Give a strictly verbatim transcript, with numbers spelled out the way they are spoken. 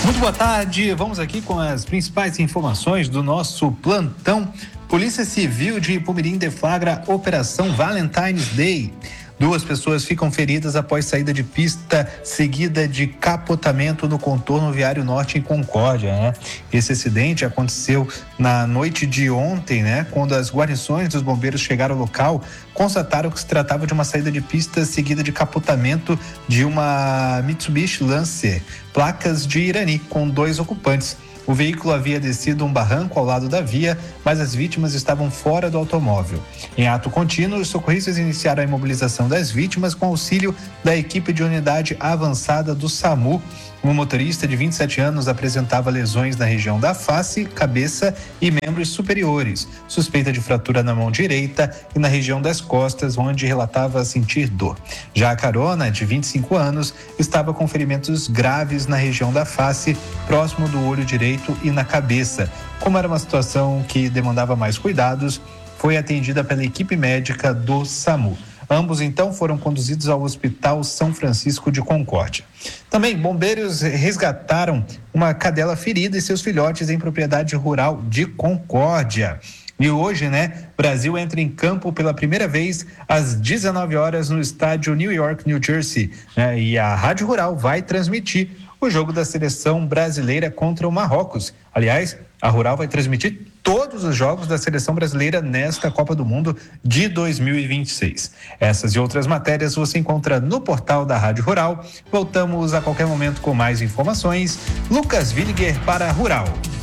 Muito boa tarde, vamos aqui com as principais informações do nosso plantão. Polícia Civil de Ipumirim deflagra Operação Valentine's Day. Duas pessoas ficam feridas após saída de pista seguida de capotamento no contorno viário norte em Concórdia, né? Esse acidente aconteceu na noite de ontem, né? Quando as guarnições dos bombeiros chegaram ao local, constataram que se tratava de uma saída de pista seguida de capotamento de uma Mitsubishi Lancer, placas de Irani, com dois ocupantes. O veículo havia descido um barranco ao lado da via, mas as vítimas estavam fora do automóvel. Em ato contínuo, os socorristas iniciaram a imobilização das vítimas com auxílio da equipe de unidade avançada do SAMU. O motorista de vinte e sete anos apresentava lesões na região da face, cabeça e membros superiores, suspeita de fratura na mão direita e na região das costas, onde relatava sentir dor. Já a carona, de vinte e cinco anos, estava com ferimentos graves na região da face, próximo do olho direito e na cabeça. Como era uma situação que demandava mais cuidados, foi atendida pela equipe médica do SAMU. Ambos, então, foram conduzidos ao Hospital São Francisco de Concórdia. Também, bombeiros resgataram uma cadela ferida e seus filhotes em propriedade rural de Concórdia. E hoje, né, Brasil entra em campo pela primeira vez às dezenove horas no estádio New York, New Jersey, né? E a Rádio Rural vai transmitir o jogo da seleção brasileira contra o Marrocos. Aliás, a Rural vai transmitir todos os jogos da seleção brasileira nesta Copa do Mundo de dois mil e vinte e seis. Essas e outras matérias você encontra no portal da Rádio Rural. Voltamos a qualquer momento com mais informações. Lucas Williger para a Rural.